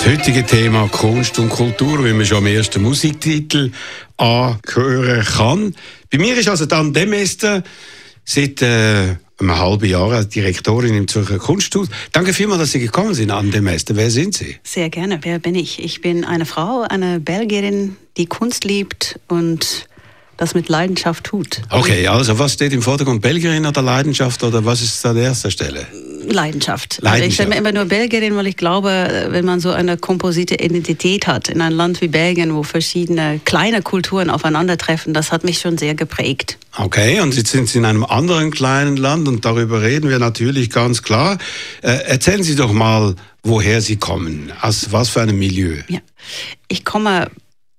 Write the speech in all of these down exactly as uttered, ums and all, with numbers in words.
heutige Thema Kunst und Kultur, wie man schon am ersten Musiktitel anhören kann. Bei mir ist also Dan Demester seit äh, einem halben Jahr Direktorin im Zürcher Kunsthaus. Danke vielmals, dass Sie gekommen sind, Dan Demester. Wer sind Sie? Sehr gerne. Wer bin ich? Ich bin eine Frau, eine Belgierin, die Kunst liebt und das mit Leidenschaft tut. Okay, also was steht im Vordergrund? Belgierin oder Leidenschaft, oder was ist an der ersten Stelle? Leidenschaft. Leidenschaft. Also ich stelle mir immer nur Belgierin, weil ich glaube, wenn man so eine komposite Identität hat in einem Land wie Belgien, wo verschiedene kleine Kulturen aufeinandertreffen, das hat mich schon sehr geprägt. Okay, und jetzt sind Sie in einem anderen kleinen Land und darüber reden wir natürlich ganz klar. Äh, erzählen Sie doch mal, woher Sie kommen, aus was für einem Milieu? Ja, ich komme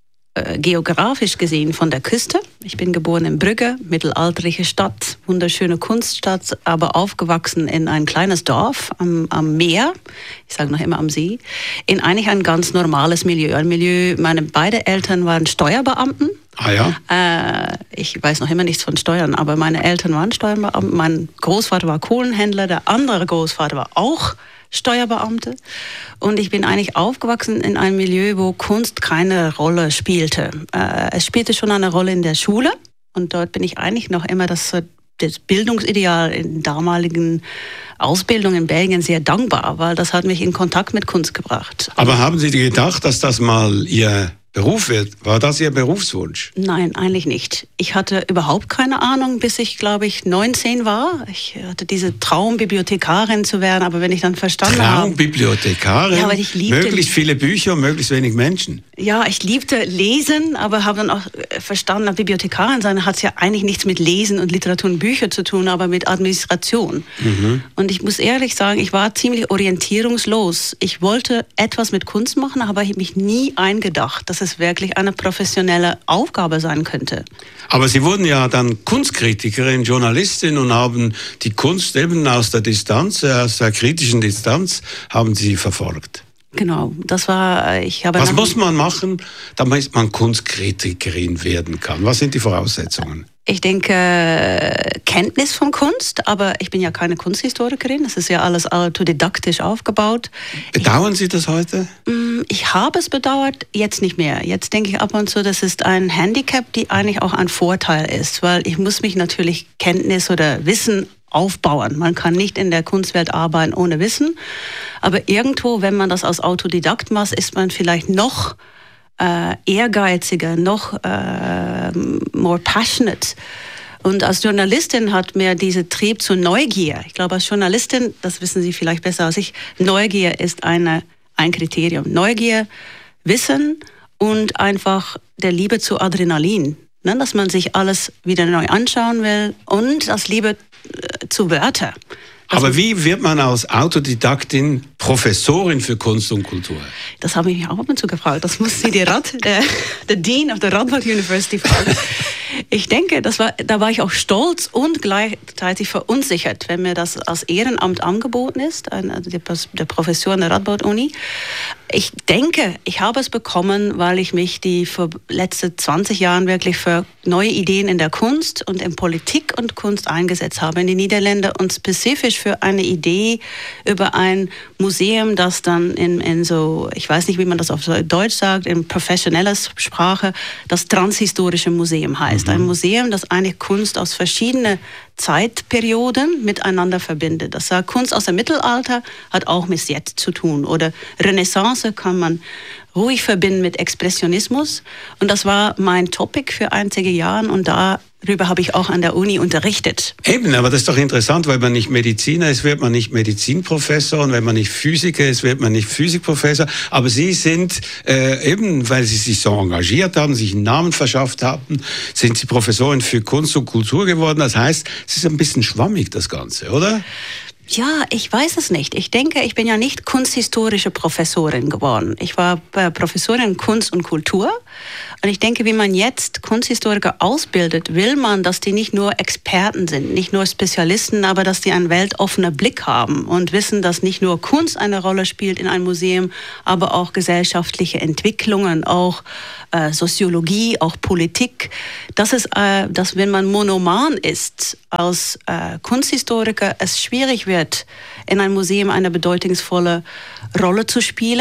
geografisch gesehen von der Küste. Ich bin geboren in Brügge, mittelalterliche Stadt, wunderschöne Kunststadt, aber aufgewachsen in ein kleines Dorf am, am Meer, ich sage noch immer am See, in eigentlich ein ganz normales Milieu. Ein Milieu, meine beiden Eltern waren Steuerbeamten. Ah ja? Äh, ich weiß noch immer nichts von Steuern, aber meine Eltern waren Steuerbeamten. Mein Großvater war Kohlenhändler, der andere Großvater war auch Steuerbeamte. Und ich bin eigentlich aufgewachsen in einem Milieu, wo Kunst keine Rolle spielte. Äh, es spielte schon eine Rolle in der Schule. Und dort bin ich eigentlich noch immer das, das Bildungsideal in damaligen Ausbildung in Belgien sehr dankbar, weil das hat mich in Kontakt mit Kunst gebracht. Aber haben Sie gedacht, dass das mal Ihr Beruf wird? War das Ihr Berufswunsch? Nein, eigentlich nicht. Ich hatte überhaupt keine Ahnung, bis ich, glaube ich, neunzehn war. Ich hatte diese Traum, Bibliothekarin zu werden, aber wenn ich dann verstanden habe... Traum, Bibliothekarin? Ja, weil ich liebte... Möglichst viele Bücher und möglichst wenig Menschen? Ja, ich liebte Lesen, aber habe dann auch verstanden, Bibliothekarin sein hat ja eigentlich nichts mit Lesen und Literatur und Bücher zu tun, aber mit Administration. Mhm. Und ich muss ehrlich sagen, ich war ziemlich orientierungslos. Ich wollte etwas mit Kunst machen, aber ich habe mich nie eingedacht, dass es wirklich eine professionelle Aufgabe sein könnte. Aber Sie wurden ja dann Kunstkritikerin, Journalistin und haben die Kunst eben aus der Distanz, aus der kritischen Distanz, haben Sie verfolgt. Genau, das war, ich habe... Was muss man machen, damit man Kunstkritikerin werden kann? Was sind die Voraussetzungen? Ich denke, Kenntnis von Kunst, aber ich bin ja keine Kunsthistorikerin. Das ist ja alles autodidaktisch aufgebaut. Bedauern Sie das heute? Ich habe es bedauert, jetzt nicht mehr. Jetzt denke ich ab und zu, das ist ein Handicap, die eigentlich auch ein Vorteil ist, weil ich muss mich natürlich Kenntnis oder Wissen aufbauen. Man kann nicht in der Kunstwelt arbeiten ohne Wissen, aber irgendwo, wenn man das als Autodidakt macht, ist man vielleicht noch Äh, ehrgeiziger, noch äh, more passionate. Und als Journalistin hat mir dieser Trieb zur Neugier. Ich glaube, als Journalistin, das wissen Sie vielleicht besser als ich, Neugier ist eine, ein Kriterium. Neugier, Wissen und einfach der Liebe zu Adrenalin. Ne? Dass man sich alles wieder neu anschauen will und das Liebe äh, zu Wörtern. Aber wie wird man als Autodidaktin Professorin für Kunst und Kultur? Das habe ich mich auch ab und zu gefragt. Das muss Sie die Rad, der, der Dean of the Radboud University fragen. Ich denke, das war, da war ich auch stolz und gleichzeitig verunsichert, wenn mir das als Ehrenamt angeboten ist, also der, der Professor an der Radboud-Uni. Ich denke, ich habe es bekommen, weil ich mich die für letzte zwanzig Jahren wirklich für neue Ideen in der Kunst und in Politik und Kunst eingesetzt habe in den Niederlanden und spezifisch für eine Idee über ein Museum, das dann in, in so, ich weiß nicht, wie man das auf Deutsch sagt, in professioneller Sprache, das Transhistorische Museum heißt. Mhm. Ein Museum, das eigentlich Kunst aus verschiedenen Zeitperioden miteinander verbindet. Das sagt, Kunst aus dem Mittelalter hat auch mit jetzt zu tun. Oder Renaissance kann man ruhig verbinden mit Expressionismus. Und das war mein Topic für einige Jahre und darüber habe ich auch an der Uni unterrichtet. Eben, aber das ist doch interessant, weil man nicht Mediziner ist, wird man nicht Medizinprofessor und wenn man nicht Physiker ist, wird man nicht Physikprofessor. Aber Sie sind äh, eben, weil Sie sich so engagiert haben, sich einen Namen verschafft haben, sind Sie Professorin für Kunst und Kultur geworden. Das heißt, es ist ein bisschen schwammig, das Ganze, oder? Ja, ich weiß es nicht. Ich denke, ich bin ja nicht kunsthistorische Professorin geworden. Ich war Professorin Kunst und Kultur. Und ich denke, wie man jetzt Kunsthistoriker ausbildet, will man, dass die nicht nur Experten sind, nicht nur Spezialisten, aber dass die einen weltoffenen Blick haben und wissen, dass nicht nur Kunst eine Rolle spielt in einem Museum, aber auch gesellschaftliche Entwicklungen, auch äh, Soziologie, auch Politik. Das ist, äh, dass wenn man monoman ist als äh, Kunsthistoriker, es schwierig wird, in einem Museum eine bedeutungsvolle Rolle zu spielen.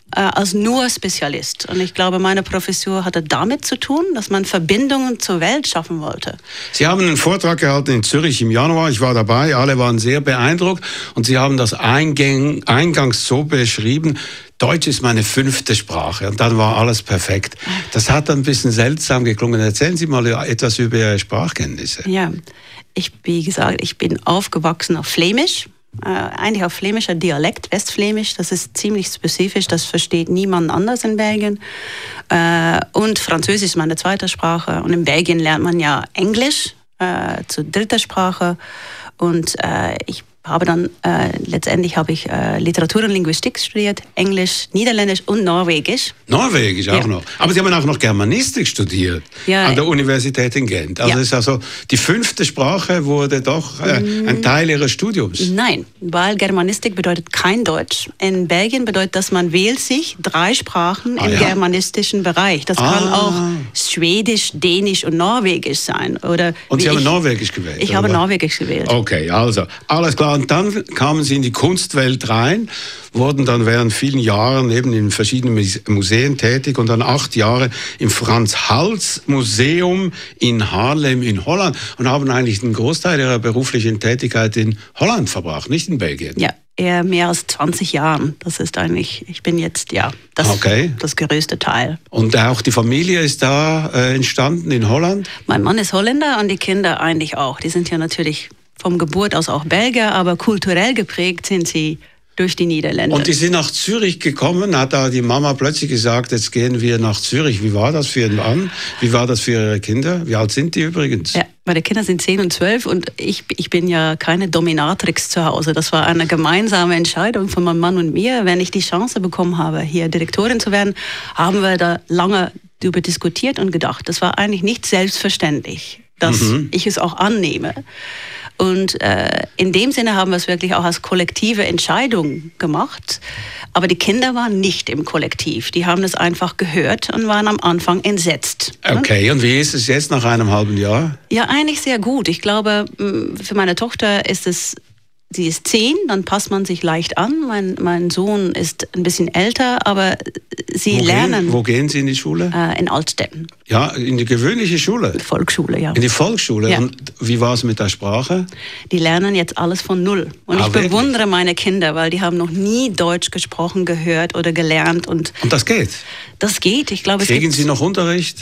äh, als nur Spezialist. Und ich glaube, meine Professur hatte damit zu tun, dass man Verbindungen zur Welt schaffen wollte. Sie haben einen Vortrag gehalten in Zürich im Januar. Ich war dabei. Alle waren sehr beeindruckt. Und Sie haben das Eingang, eingangs so beschrieben: Deutsch ist meine fünfte Sprache. Und dann war alles perfekt. Das hat ein bisschen seltsam geklungen. Erzählen Sie mal etwas über Ihre Sprachkenntnisse. Ja, ich, wie gesagt, ich bin aufgewachsen auf Flämisch. Äh, eigentlich auf flämischer Dialekt, Westflämisch. Das ist ziemlich spezifisch. Das versteht niemand anders in Belgien. Äh, und Französisch ist meine zweite Sprache. Und in Belgien lernt man ja Englisch äh, zur dritten Sprache. Und äh, ich habe dann, äh, letztendlich habe ich äh, Literatur und Linguistik studiert, Englisch, Niederländisch und Norwegisch. Norwegisch auch ja. noch. Aber Sie haben auch noch Germanistik studiert ja. an der Universität in Gent. Also ja. ist also die fünfte Sprache wurde doch äh, ein Teil Ihres Studiums. Nein, weil Germanistik bedeutet kein Deutsch. In Belgien bedeutet das, man wählt sich drei Sprachen ah, im ja? germanistischen Bereich. Das ah. kann auch Schwedisch, Dänisch und Norwegisch sein. Oder und Sie haben ich, Norwegisch gewählt? Ich oder? habe Norwegisch gewählt. Okay, also alles klar. Und dann kamen Sie in die Kunstwelt rein, wurden dann während vielen Jahren eben in verschiedenen Museen tätig und dann acht Jahre im Frans-Hals-Museum in Haarlem in Holland und haben eigentlich den Großteil Ihrer beruflichen Tätigkeit in Holland verbracht, nicht in Belgien. Ja, eher mehr als zwanzig Jahren. Das ist eigentlich, ich bin jetzt, ja, das, okay. das größte Teil. Und auch die Familie ist da äh, entstanden in Holland? Mein Mann ist Holländer und die Kinder eigentlich auch. Die sind ja natürlich vom Geburt aus auch Belgier, aber kulturell geprägt sind sie durch die Niederländer. Und die sind nach Zürich gekommen, hat da die Mama plötzlich gesagt, jetzt gehen wir nach Zürich. Wie war das für Ihren Mann? Wie war das für Ihre Kinder? Wie alt sind die übrigens? Ja, meine Kinder sind zehn und zwölf und ich, ich bin ja keine Dominatrix zu Hause. Das war eine gemeinsame Entscheidung von meinem Mann und mir. Wenn ich die Chance bekommen habe, hier Direktorin zu werden, haben wir da lange darüber diskutiert und gedacht, das war eigentlich nicht selbstverständlich, dass mhm. ich es auch annehme. Und äh, in dem Sinne haben wir es wirklich auch als kollektive Entscheidung gemacht. Aber die Kinder waren nicht im Kollektiv. Die haben es einfach gehört und waren am Anfang entsetzt. Okay, und wie ist es jetzt nach einem halben Jahr? Ja, eigentlich sehr gut. Ich glaube, für meine Tochter ist es, sie ist zehn, dann passt man sich leicht an. Mein, mein Sohn ist ein bisschen älter, aber sie wo lernen. Gehen, wo gehen Sie in die Schule? Äh, in Altstetten. Ja, in die gewöhnliche Schule? Volksschule, ja. In die Volksschule? Ja. Und wie war es mit der Sprache? Die lernen jetzt alles von Null. Und ah, ich wirklich? bewundere meine Kinder, weil die haben noch nie Deutsch gesprochen, gehört oder gelernt. Und, und das geht? Das geht. Ich glaube, es Kriegen gibt Sie noch Unterricht?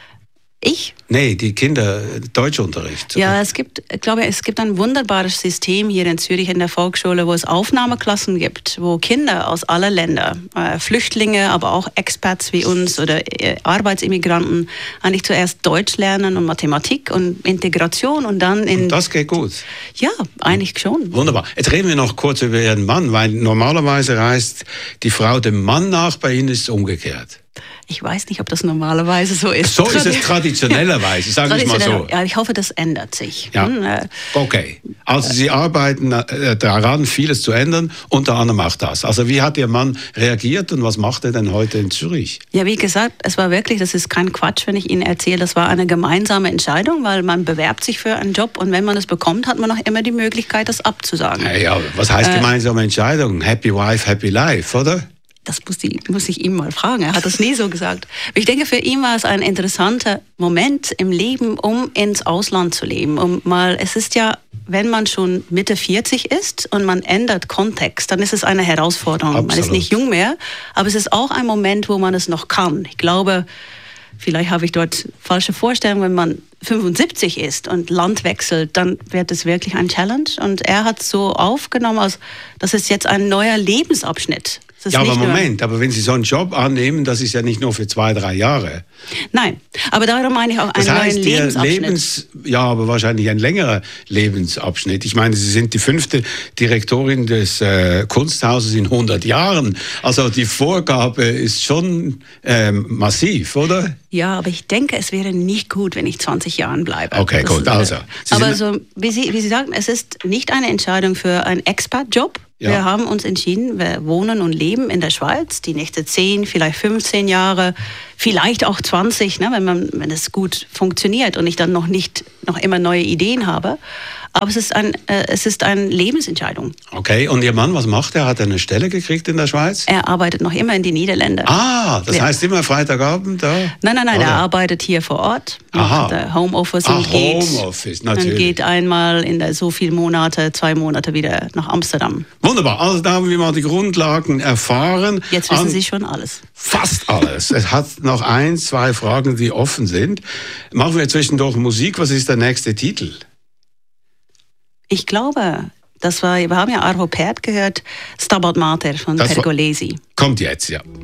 Ich? Nee, die Kinder, Deutschunterricht. Ja, es gibt, ich glaube, es gibt ein wunderbares System hier in Zürich in der Volksschule, wo es Aufnahmeklassen gibt, wo Kinder aus aller Länder, äh, Flüchtlinge, aber auch Expats wie uns oder äh, Arbeitsimmigranten, eigentlich zuerst Deutsch lernen und Mathematik und Integration und dann in... Und das geht gut? Ja, eigentlich schon. Wunderbar. Jetzt reden wir noch kurz über Ihren Mann, weil normalerweise reist die Frau dem Mann nach, bei Ihnen ist es umgekehrt. Ich weiß nicht, ob das normalerweise so ist. So ist es traditionellerweise, sage ich mal so. Ja, ich hoffe, das ändert sich. Ja. Hm, äh, okay, also Sie arbeiten äh, daran, vieles zu ändern, unter anderem auch das. Also wie hat Ihr Mann reagiert und was macht er denn heute in Zürich? Ja, wie gesagt, es war wirklich, das ist kein Quatsch, wenn ich Ihnen erzähle, das war eine gemeinsame Entscheidung, weil man bewerbt sich für einen Job und wenn man es bekommt, hat man auch immer die Möglichkeit, das abzusagen. Ja, ja, was heißt äh, gemeinsame Entscheidung? Happy Wife, Happy Life, oder? Das muss ich, muss ich ihm mal fragen. Er hat das nie so gesagt. Ich denke, für ihn war es ein interessanter Moment im Leben, um ins Ausland zu leben. Um mal, es ist ja, wenn man schon Mitte vierzig ist und man ändert Kontext, dann ist es eine Herausforderung. Absolut. Man ist nicht jung mehr, aber es ist auch ein Moment, wo man es noch kann. Ich glaube, vielleicht habe ich dort falsche Vorstellungen, wenn man fünfundsiebzig ist und Land wechselt, dann wird es wirklich ein Challenge. Und er hat es so aufgenommen, als das ist jetzt ein neuer Lebensabschnitt. Ja, aber Moment, aber wenn Sie so einen Job annehmen, das ist ja nicht nur für zwei, drei Jahre. Nein, aber darum meine ich auch einen das heißt, neuen Lebensabschnitt. Lebens, ja, aber wahrscheinlich ein längerer Lebensabschnitt. Ich meine, Sie sind die fünfte Direktorin des äh, Kunsthauses in hundert Jahren. Also die Vorgabe ist schon ähm, massiv, oder? Ja, aber ich denke, es wäre nicht gut, wenn ich zwanzig Jahren bleibe. Okay, das gut, ist, also. Sie aber so, wie Sie, wie Sie sagten, es ist nicht eine Entscheidung für einen Expat-Job. Ja. Wir haben uns entschieden, wir wohnen und leben in der Schweiz die nächsten zehn, vielleicht fünfzehn Jahre, vielleicht auch zwanzig, ne, wenn man, wenn es gut funktioniert und ich dann noch nicht noch immer neue Ideen habe. Aber es ist, ein, äh, es ist eine Lebensentscheidung. Okay, und Ihr Mann, was macht er? Hat er eine Stelle gekriegt in der Schweiz? Er arbeitet noch immer in die Niederlande. Ah, das ja. heißt immer Freitagabend da? Nein, nein, nein, Oder? er arbeitet hier vor Ort, Aha. macht Homeoffice Ach, und geht, Homeoffice, natürlich. und geht einmal in der, so viele Monate, zwei Monate wieder nach Amsterdam. Wunderbar, also da haben wir mal die Grundlagen erfahren. Jetzt wissen An Sie schon alles. Fast alles. Es hat noch ein, zwei Fragen, die offen sind. Machen wir zwischendurch Musik. Was ist der nächste Titel? Ich glaube, das war, wir haben ja Arvo Pärt gehört, Stabat Mater von Das war- Pergolesi. Kommt jetzt, ja.